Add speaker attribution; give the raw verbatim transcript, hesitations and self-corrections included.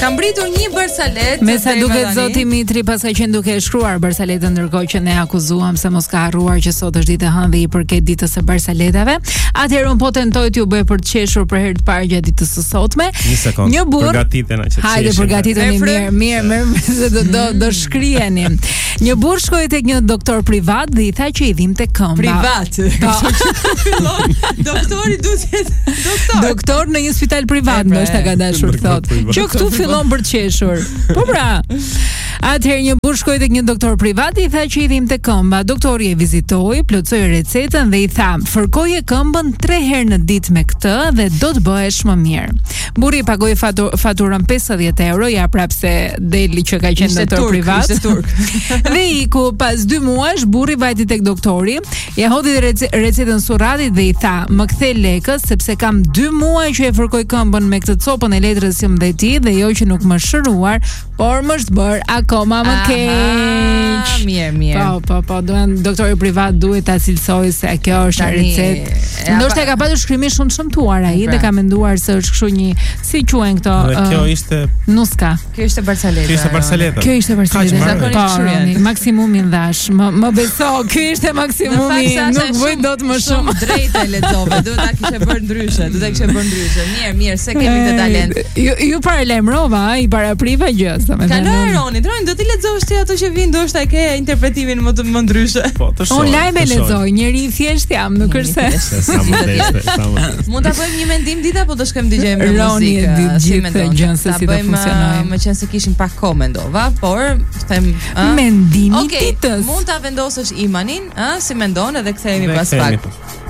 Speaker 1: Ka mbritur një bërsalet.
Speaker 2: Me sa duket zoti Mitri paska qenë duke e shkruar bërsaletën, ndërkohë që ne akuzuam se mos ka harruar që sot është ditë e hënë dhe i përket ditës së bërsaletave. Atëherë un po tentoj t'ju bëj për të qeshur për herë të parë gjatë ditës së sotme.
Speaker 3: Një sekond.
Speaker 2: Një burr.
Speaker 3: Përgatitena që të qeshim.
Speaker 2: Hajde, përgatiteni mirë, mirë, mirë, se do do, do shkriheni. Një burr shkoi tek një doktor privat dhe i tha që i dhimte këmba.
Speaker 1: Privat. Fillon doktori duhet të jetë doktor.
Speaker 2: Doktor në një spital privat, ndoshta ka dashur të thotë. Që këtu fillon për të qeshur. Po pra. Atëherë një burr shkoi tek një doktor privat i tha që i dhimte këmba. Doktori e vizitoi, plotësoi recetën dhe i tha: "Fërkoje këmbën tre herë në ditë me këtë dhe do të bëhesh më mirë." Burri pagoi fatur, faturën pesëdhjetë euro, ja prapë se deli që ka qenë doktor privat. Dhe iku pas dy muajsh, burri vajti tek doktori, ja hodhi recetën surratit dhe i tha: "Më kthe lekët sepse kam dy muaj që e fërkoj këmbën me këtë copën e letrës që më dhe ti dhe jo që nuk më shëruar, por më është bërë akoma më keq."
Speaker 1: Mirë, mirë.
Speaker 2: Po, po, po, duan doktori privat duhet ta cilësoj se kjo është recetë. Ndoshta ka patur shkrimin shumë shëmtuar ai dhe ka menduar se është kështu një, si quhen këto?
Speaker 3: Dhe kjo ishte
Speaker 2: nuska.
Speaker 1: Kjo ishte barsaleta.
Speaker 3: Kjo ishte barsaleta.
Speaker 2: Kjo ishte barsaleta.
Speaker 1: Zakonisht
Speaker 2: po, maksimumin dhash. Më më beso, ky ishte maksimumi, nuk vuj dot më shumë.
Speaker 1: Drejt e lexove, duhet ta kishe bërë ndryshe, duhet ta kishe bërë ndryshe. Mirë, mirë, se kemi këtë talent.
Speaker 2: Ju ju paralajmërova, i parapriva gjë, domethënë.
Speaker 1: Kaloj Roni, Roni, do t'i lexosh ti ato që vijnë, ndoshta e ke interpretimin më të më ndryshe.
Speaker 3: Po, të shoh.
Speaker 2: Unë lajme lexoj, njëri i thjesht jam, nuk është se.
Speaker 3: Sa më deste, sa më.
Speaker 1: Mund ta bëjmë një mendim dita apo do shkojmë dëgjojmë muzikë?
Speaker 2: Roni e di gjithë gjën se si do funksionojë.
Speaker 1: Më qenë se kishim pak kohë mendova, por them, ë?
Speaker 2: Mendimi
Speaker 1: Okej,
Speaker 2: ditës.
Speaker 1: mund ta vendosësh imanin, ë, si mendon edhe kthehemi pas pak.